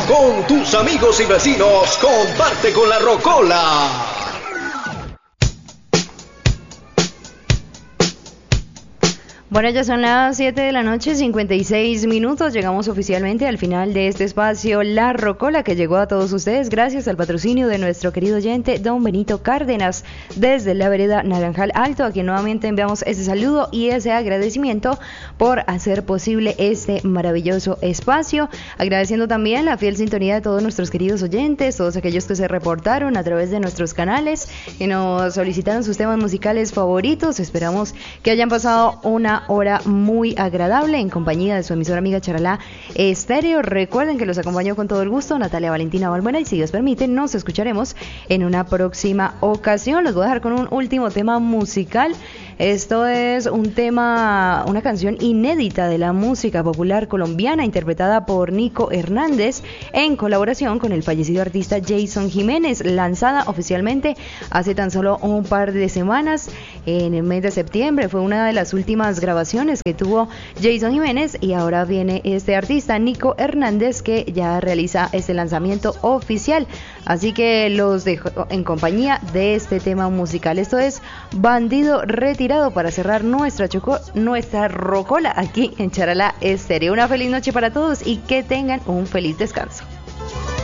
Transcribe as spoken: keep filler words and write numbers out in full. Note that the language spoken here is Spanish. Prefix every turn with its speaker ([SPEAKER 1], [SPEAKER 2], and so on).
[SPEAKER 1] Con tus amigos y vecinos, comparte con la Rocola.
[SPEAKER 2] Bueno, ya son las siete de la noche, cincuenta y seis minutos. Llegamos oficialmente al final de este espacio La Rocola, que llegó a todos ustedes gracias al patrocinio de nuestro querido oyente Don Benito Cárdenas desde la vereda Naranjal Alto, a quien nuevamente enviamos ese saludo y ese agradecimiento por hacer posible este maravilloso espacio. Agradeciendo también la fiel sintonía de todos nuestros queridos oyentes, todos aquellos que se reportaron a través de nuestros canales, que nos solicitaron sus temas musicales favoritos. Esperamos que hayan pasado una hora muy agradable en compañía de su emisora amiga Charalá Estéreo. Recuerden que los acompañó con todo el gusto Natalia Valentina Balbuena, y si Dios permite nos escucharemos en una próxima ocasión. Los voy a dejar con un último tema musical. Esto es un tema, una canción inédita de la música popular colombiana, interpretada por Nico Hernández en colaboración con el fallecido artista Jason Jiménez, lanzada oficialmente hace tan solo un par de semanas, en el mes de septiembre. Fue una de las últimas grabaciones que tuvo Jason Jiménez, y ahora viene este artista Nico Hernández, que ya realiza este lanzamiento oficial. Así que los dejo en compañía de este tema musical. Esto es Bandido Retirado, para cerrar nuestra choco, nuestra rocola aquí en Charalá Estéreo. Una feliz noche para todos y que tengan un feliz descanso.